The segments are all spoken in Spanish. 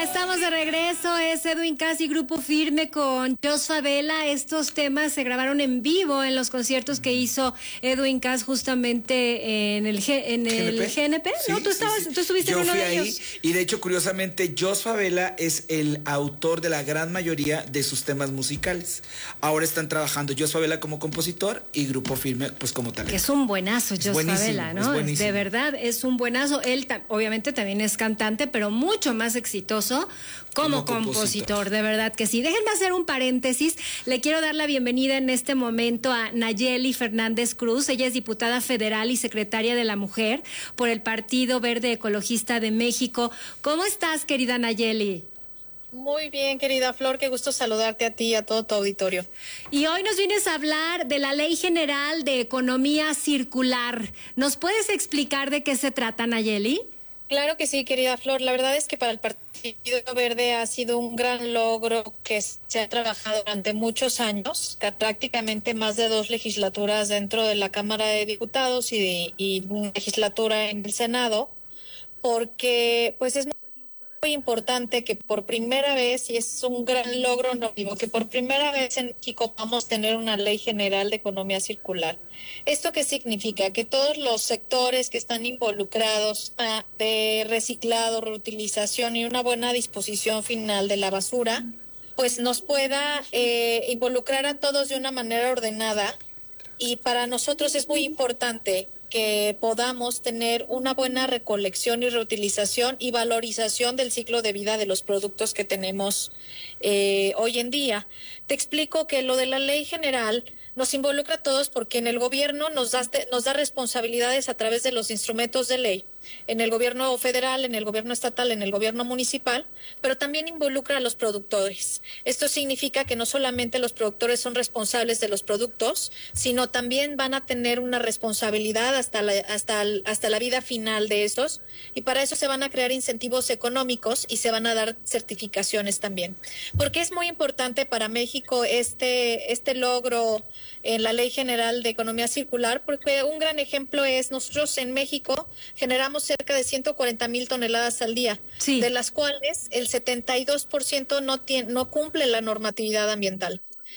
Ya estamos de regreso, es Edwin Cass y Grupo Firme con Jos Favela. Estos temas se grabaron en vivo en los conciertos que hizo Edwin Cass justamente en el GNP. Sí, ¿No? ¿Tú estuviste en uno de ellos? Y de hecho, curiosamente, Jos Favela es el autor de la gran mayoría de sus temas musicales. Ahora están trabajando Jos Favela como compositor y Grupo Firme pues como tal. Que es un buenazo, Jos Favela, ¿no? De verdad, es un buenazo. Él obviamente también es cantante, pero mucho más exitoso como compositor, de verdad que sí. Déjenme hacer un paréntesis. Le quiero dar la bienvenida en este momento a Nayeli Fernández Cruz. Ella es diputada federal y secretaria de la Mujer por el Partido Verde Ecologista de México. ¿Cómo estás, querida Nayeli? Muy bien, querida Flor, qué gusto saludarte a ti y a todo tu auditorio. Y hoy nos vienes a hablar de la Ley General de Economía Circular. ¿Nos puedes explicar de qué se trata, Nayeli? Claro que sí, querida Flor. La verdad es que para el Partido Verde ha sido un gran logro que se ha trabajado durante muchos años, prácticamente más de 2 legislaturas dentro de la Cámara de Diputados y una legislatura en el Senado, porque pues es muy importante que por primera vez, y es un gran logro, no digo, que por primera vez en México vamos a tener una ley general de economía circular. ¿Esto qué significa? Que todos los sectores que están involucrados de reciclado, reutilización y una buena disposición final de la basura, pues nos pueda involucrar a todos de una manera ordenada. Y para nosotros es muy importante que podamos tener una buena recolección y reutilización y valorización del ciclo de vida de los productos que tenemos hoy en día. Te explico que lo de la ley general nos involucra a todos porque en el gobierno nos da responsabilidades a través de los instrumentos de ley, en el gobierno federal, en el gobierno estatal, en el gobierno municipal, pero también involucra a los productores. Esto significa que no solamente los productores son responsables de los productos, sino también van a tener una responsabilidad hasta la vida final de estos, y para eso se van a crear incentivos económicos y se van a dar certificaciones también. Porque es muy importante para México este logro en la Ley General de Economía Circular, porque un gran ejemplo es nosotros en México generamos cerca de 140,000 toneladas al día, sí, de las cuales el 72% no cumple la normatividad ambiental.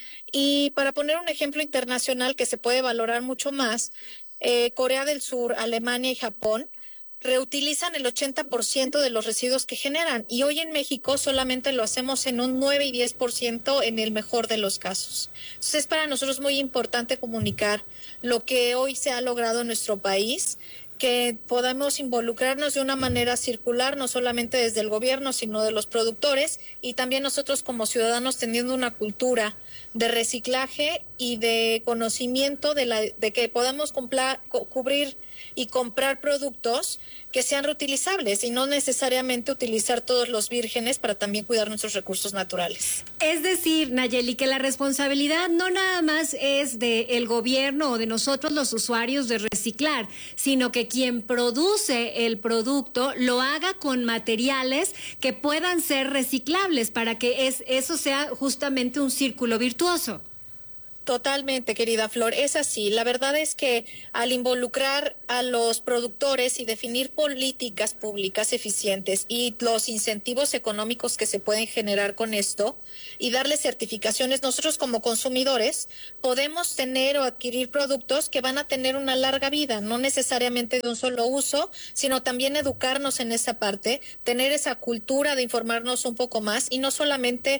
Y para poner un ejemplo internacional que se puede valorar mucho más, Corea del Sur, Alemania y Japón reutilizan el 80% de los residuos que generan, y hoy en México solamente lo hacemos en un 9 y 10% en el mejor de los casos. Entonces es para nosotros muy importante comunicar lo que hoy se ha logrado en nuestro país, que podamos involucrarnos de una manera circular, no solamente desde el gobierno, sino de los productores, y también nosotros como ciudadanos teniendo una cultura de reciclaje y de conocimiento de que podamos cubrir y comprar productos que sean reutilizables y no necesariamente utilizar todos los vírgenes para también cuidar nuestros recursos naturales. Es decir, Nayeli, que la responsabilidad no nada más es del gobierno o de nosotros los usuarios de reciclar, sino que quien produce el producto lo haga con materiales que puedan ser reciclables para que eso sea justamente un círculo virtuoso. Totalmente, querida Flor, es así. La verdad es que al involucrar a los productores y definir políticas públicas eficientes y los incentivos económicos que se pueden generar con esto y darles certificaciones, nosotros como consumidores podemos tener o adquirir productos que van a tener una larga vida, no necesariamente de un solo uso, sino también educarnos en esa parte, tener esa cultura de informarnos un poco más y no solamente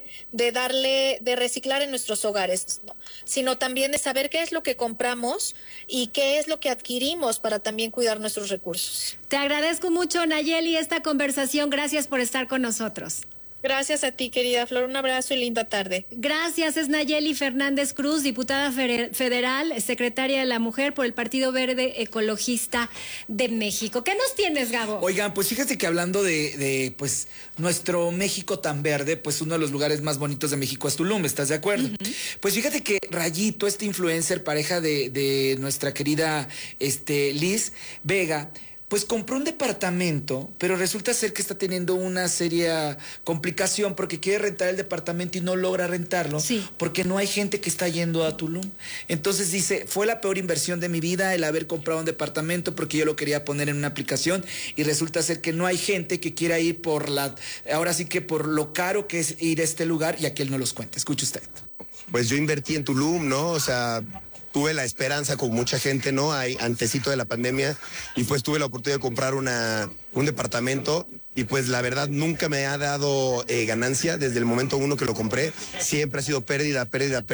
de reciclar en nuestros hogares, ¿no?, sino también de saber qué es lo que compramos y qué es lo que adquirimos para también cuidar nuestros recursos. Te agradezco mucho, Nayeli, esta conversación. Gracias por estar con nosotros. Gracias a ti, querida Flor. Un abrazo y linda tarde. Gracias. Es Nayeli Fernández Cruz, diputada federal, secretaria de la Mujer por el Partido Verde Ecologista de México. ¿Qué nos tienes, Gabo? Oigan, pues fíjate que hablando de pues nuestro México tan verde, pues uno de los lugares más bonitos de México es Tulum, ¿estás de acuerdo? Pues fíjate que Rayito, este influencer, pareja de nuestra querida Liz Vega, pues compró un departamento, pero resulta ser que está teniendo una seria complicación porque quiere rentar el departamento y no logra rentarlo porque no hay gente que está yendo a Tulum. Entonces dice, fue la peor inversión de mi vida el haber comprado un departamento porque yo lo quería poner en una aplicación y resulta ser que no hay gente que quiera ir ahora sí que por lo caro que es ir a este lugar, y aquí él no los cuenta. Escuche usted. Pues yo invertí en Tulum, ¿no? O sea, tuve la esperanza con mucha gente, ¿no? Antesito de la pandemia, y pues tuve la oportunidad de comprar un departamento, y pues la verdad nunca me ha dado ganancia desde el momento uno que lo compré. Siempre ha sido pérdida,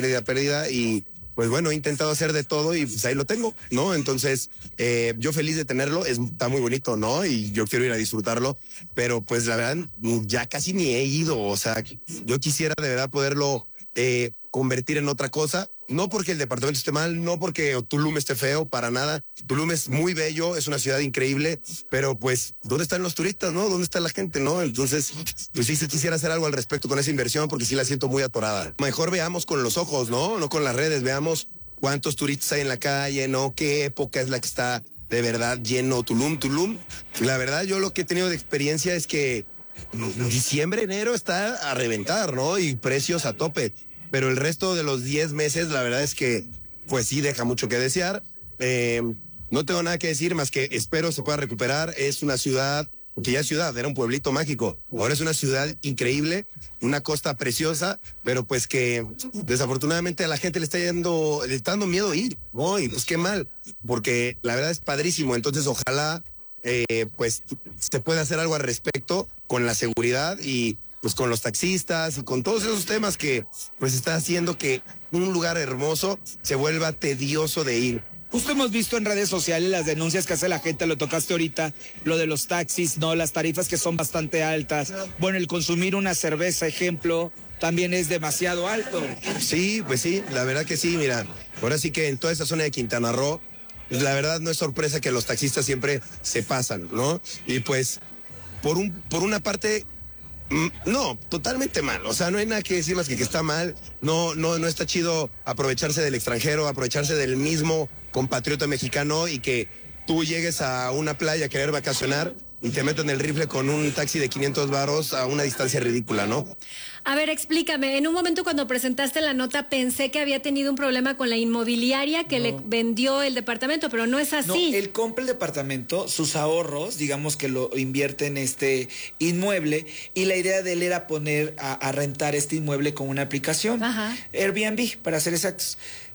y pues bueno, he intentado hacer de todo y pues ahí lo tengo, ¿no? Entonces, yo feliz de tenerlo, está muy bonito, ¿no? Y yo quiero ir a disfrutarlo, pero pues la verdad ya casi ni he ido, o sea, yo quisiera de verdad poderlo convertir en otra cosa. No porque el departamento esté mal, no porque Tulum esté feo, para nada. Tulum es muy bello, es una ciudad increíble, pero pues, ¿dónde están los turistas, no? ¿Dónde está la gente, no? Entonces, pues sí, quisiera hacer algo al respecto con esa inversión porque sí la siento muy atorada. Mejor veamos con los ojos, ¿no? No con las redes, veamos cuántos turistas hay en la calle, ¿no? ¿Qué época es la que está de verdad lleno Tulum? La verdad, yo lo que he tenido de experiencia es que diciembre, enero está a reventar, ¿no? Y precios a tope. Pero el resto de los 10 meses, la verdad es que, pues sí, deja mucho que desear. No tengo nada que decir más que espero se pueda recuperar. Es una ciudad, que ya es ciudad, era un pueblito mágico. Ahora es una ciudad increíble, una costa preciosa, pero pues que desafortunadamente a la gente le está dando miedo ir, ¿no? Y pues qué mal, porque la verdad es padrísimo. Entonces ojalá, pues, se pueda hacer algo al respecto con la seguridad y pues con los taxistas y con todos esos temas que pues está haciendo que un lugar hermoso se vuelva tedioso de ir. Justo hemos visto en redes sociales las denuncias que hace la gente, lo tocaste ahorita, lo de los taxis, ¿no? Las tarifas que son bastante altas. Bueno, el consumir una cerveza, ejemplo, también es demasiado alto. Sí, pues sí, la verdad que sí, mira, ahora sí que en toda esa zona de Quintana Roo, la verdad no es sorpresa que los taxistas siempre se pasan, ¿no? Y pues, por una parte, no, totalmente mal. O sea, no hay nada que decir más que está mal. No está chido aprovecharse del extranjero, aprovecharse del mismo compatriota mexicano y que tú llegues a una playa a querer vacacionar y te metan el rifle con un taxi de 500 varos a una distancia ridícula, ¿no? A ver, explícame. En un momento cuando presentaste la nota pensé que había tenido un problema con la inmobiliaria que le vendió el departamento, pero no es así. No, él compra el departamento, sus ahorros, digamos que lo invierte en este inmueble y la idea de él era poner a rentar este inmueble con una aplicación. Ajá. Airbnb, para ser exactos.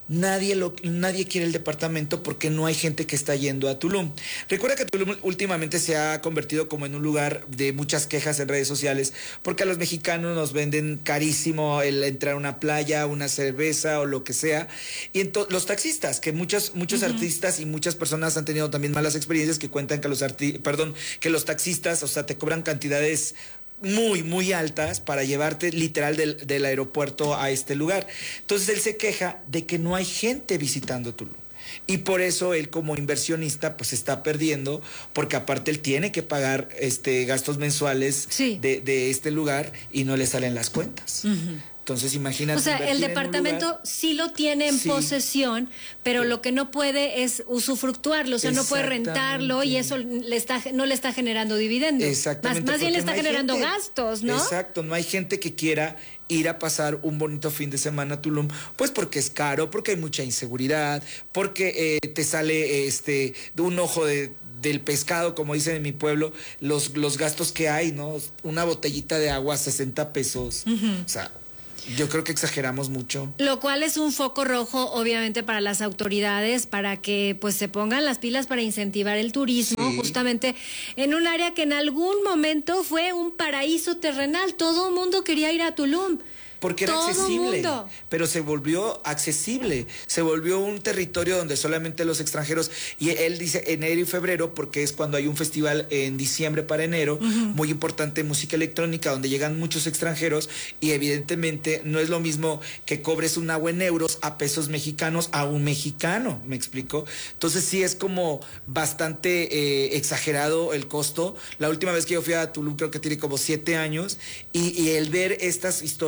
Nadie quiere el departamento porque no hay gente que está yendo a Tulum. Recuerda que Tulum últimamente se ha convertido como en un lugar de muchas quejas en redes sociales porque a los mexicanos nos venden carísimo el entrar a una playa, una cerveza o lo que sea. Y los taxistas, que muchos artistas y muchas personas han tenido también malas experiencias que cuentan que los taxistas, o sea, te cobran cantidades muy, muy altas para llevarte literal del aeropuerto a este lugar. Entonces él se queja de que no hay gente visitando Tulum. Y por eso él como inversionista pues está perdiendo, porque aparte él tiene que pagar gastos mensuales de este lugar y no le salen las cuentas. Entonces, imagínate. O sea, el departamento sí lo tiene en posesión, pero lo que no puede es usufructuarlo, o sea, no puede rentarlo y eso no le está generando dividendos. Exactamente. Más bien le está generando gastos, ¿no? Exacto, no hay gente que quiera ir a pasar un bonito fin de semana a Tulum, pues porque es caro, porque hay mucha inseguridad, porque te sale de un ojo del pescado, como dicen en mi pueblo, los gastos que hay, ¿no? Una botellita de agua, 60 pesos. O sea, yo creo que exageramos mucho. Lo cual es un foco rojo, obviamente, para las autoridades, para que pues se pongan las pilas para incentivar el turismo, justamente en un área que en algún momento fue un paraíso terrenal. Todo el mundo quería ir a Tulum. Porque era accesible, pero se volvió accesible, se volvió un territorio donde solamente los extranjeros, y él dice enero y febrero, porque es cuando hay un festival en diciembre para enero, muy importante, música electrónica, donde llegan muchos extranjeros, y evidentemente no es lo mismo que cobres un agua en euros a pesos mexicanos a un mexicano, ¿me explico? Entonces sí es como bastante exagerado el costo. La última vez que yo fui a Tulum creo que tiene como 7 años, y el ver estas historias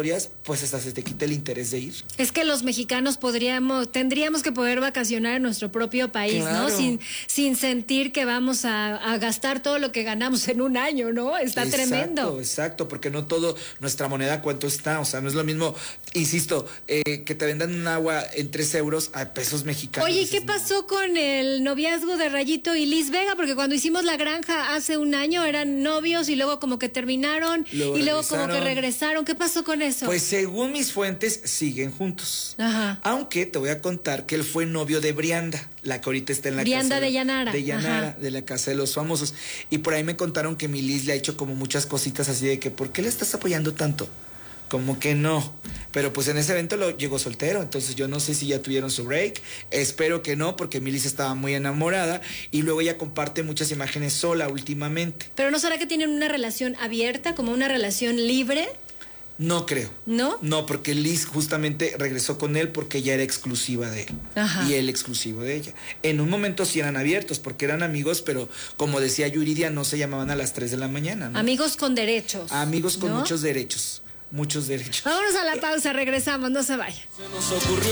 pues hasta se te quita el interés de ir. Es que los mexicanos tendríamos que poder vacacionar en nuestro propio país, claro, ¿no? Sin sentir que vamos a gastar todo lo que ganamos en un año, ¿no? Está tremendo. Exacto, porque no todo, nuestra moneda cuánto está, o sea, no es lo mismo, insisto, que te vendan un agua en 3 euros a pesos mexicanos. Oye, ¿y qué pasó con el noviazgo de Rayito y Liz Vega? Porque cuando hicimos La Granja hace un año eran novios y luego como que terminaron y luego como que regresaron. ¿Qué pasó con eso? Pues según mis fuentes siguen juntos. Ajá. Aunque te voy a contar que él fue novio de Brianda, la que ahorita está en la Brianda casa de Llanara. De Llanara, de la Casa de los Famosos. Y por ahí me contaron que mi Liz le ha hecho como muchas cositas así de que ¿por qué le estás apoyando tanto? Como que no, pero pues en ese evento llegó soltero, entonces yo no sé si ya tuvieron su break, espero que no, porque Milis estaba muy enamorada y luego ella comparte muchas imágenes sola últimamente. ¿Pero no será que tienen una relación abierta, como una relación libre? No creo. ¿No? No, porque Liz justamente regresó con él porque ella era exclusiva de él. Ajá. Y él exclusivo de ella. En un momento sí eran abiertos porque eran amigos, pero como decía Yuridia, no se llamaban a las 3 de la mañana, ¿no? Amigos con derechos. Amigos con ¿no? muchos derechos. Muchos derechos. Vámonos a la pausa, regresamos, no se vaya.